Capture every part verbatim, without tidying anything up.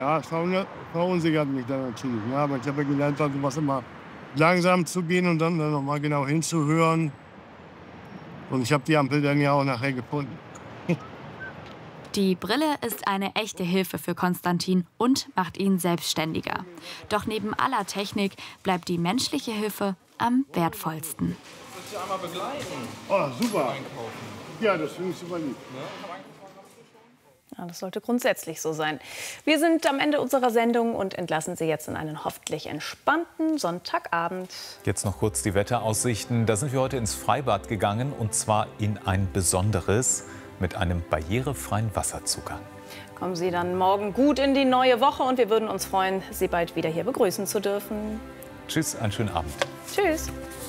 Ja, es verunsichert verunsichert mich dann natürlich, ne? Aber ich habe ja gelernt, dann sowas immer langsam zu gehen und dann noch mal genau hinzuhören. Und ich habe die Ampel dann ja auch nachher gefunden. Die Brille ist eine echte Hilfe für Konstantin und macht ihn selbstständiger. Doch neben aller Technik bleibt die menschliche Hilfe am wertvollsten. Willst du einmal begleiten? Oh, super. Ja, das finde ich super lieb. Ja, das sollte grundsätzlich so sein. Wir sind am Ende unserer Sendung und entlassen Sie jetzt in einen hoffentlich entspannten Sonntagabend. Jetzt noch kurz die Wetteraussichten. Da sind wir heute ins Freibad gegangen, und zwar in ein besonderes mit einem barrierefreien Wasserzugang. Kommen Sie dann morgen gut in die neue Woche und wir würden uns freuen, Sie bald wieder hier begrüßen zu dürfen. Tschüss, einen schönen Abend. Tschüss.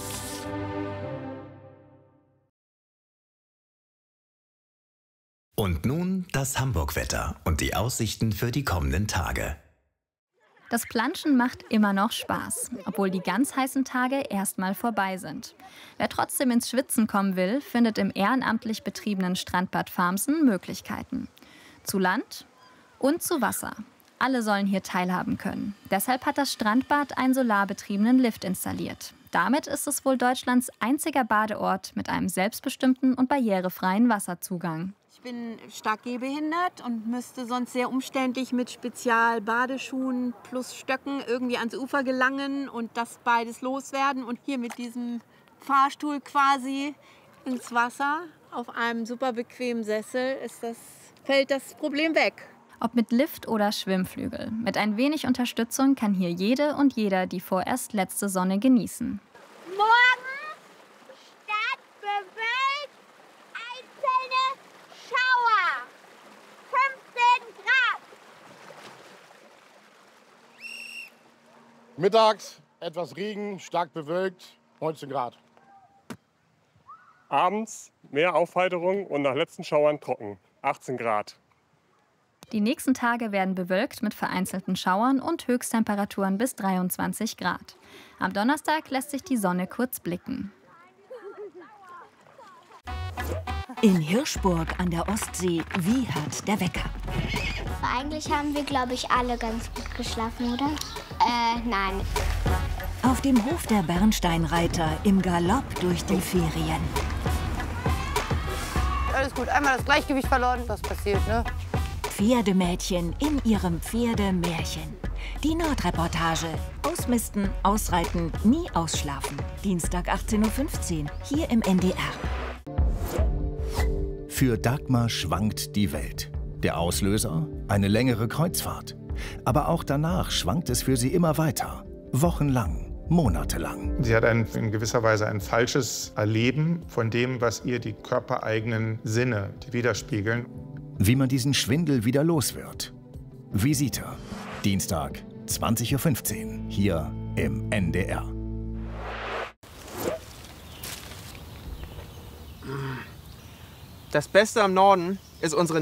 Und nun das Hamburg-Wetter und die Aussichten für die kommenden Tage. Das Planschen macht immer noch Spaß, obwohl die ganz heißen Tage erstmal vorbei sind. Wer trotzdem ins Schwitzen kommen will, findet im ehrenamtlich betriebenen Strandbad Farmsen Möglichkeiten. Zu Land und zu Wasser. Alle sollen hier teilhaben können. Deshalb hat das Strandbad einen solarbetriebenen Lift installiert. Damit ist es wohl Deutschlands einziger Badeort mit einem selbstbestimmten und barrierefreien Wasserzugang. Ich bin stark gehbehindert und müsste sonst sehr umständlich mit Spezialbadeschuhen plus Stöcken irgendwie ans Ufer gelangen und das beides loswerden. Und hier mit diesem Fahrstuhl quasi ins Wasser auf einem super bequemen Sessel ist das, fällt das Problem weg. Ob mit Lift oder Schwimmflügel. Mit ein wenig Unterstützung kann hier jede und jeder die vorerst letzte Sonne genießen. Morgen statt bewölkt einzelne Schauer. fünfzehn Grad. Mittags etwas Regen, stark bewölkt, neunzehn Grad. Abends mehr Aufheiterung und nach letzten Schauern trocken, achtzehn Grad. Die nächsten Tage werden bewölkt mit vereinzelten Schauern und Höchsttemperaturen bis dreiundzwanzig Grad. Am Donnerstag lässt sich die Sonne kurz blicken. In Hirschburg an der Ostsee wiehert der Wecker. Eigentlich haben wir, glaube ich, alle ganz gut geschlafen, oder? Äh, nein. Auf dem Hof der Bernsteinreiter im Galopp durch die Ferien. Alles gut, einmal das Gleichgewicht verloren, das passiert, ne? Pferdemädchen in ihrem Pferdemärchen. Die Nordreportage. Ausmisten, ausreiten, nie ausschlafen. Dienstag achtzehn Uhr fünfzehn, hier im N D R. Für Dagmar schwankt die Welt. Der Auslöser? Eine längere Kreuzfahrt. Aber auch danach schwankt es für sie immer weiter. Wochenlang, monatelang. Sie hat ein, in gewisser Weise ein falsches Erleben von dem, was ihr die körpereigenen Sinne widerspiegeln. Wie man diesen Schwindel wieder los wird. Visite. Dienstag, zwanzig Uhr fünfzehn, hier im N D R. Das Beste am Norden ist unsere